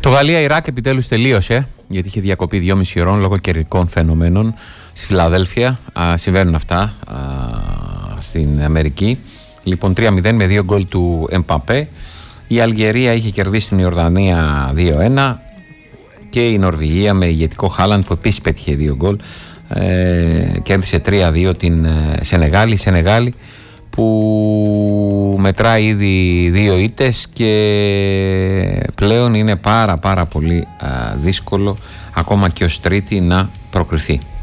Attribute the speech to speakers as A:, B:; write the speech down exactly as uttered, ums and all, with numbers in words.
A: Το Γαλλία-Ιράκ επιτέλους τελείωσε, γιατί είχε διακοπεί δυόμιση ώρων λόγω καιρικών φαινομένων στη Φιλαδέλφια. Α, συμβαίνουν αυτά α, στην Αμερική. Λοιπόν, τρία μηδέν με δύο γκολ του Εμπαπέ. Η Αλγερία είχε κερδίσει την Ιορδανία δύο ένα και η Νορβηγία με ηγετικό Χάλαντ που επίσης πέτυχε δύο γκολ ε, κέρδισε τρία δύο την Σενεγάλη. Η Σενεγάλη που μετράει ήδη δύο ήττες και πλέον είναι πάρα πάρα πολύ α, δύσκολο ακόμα και ως τρίτη να προκριθεί.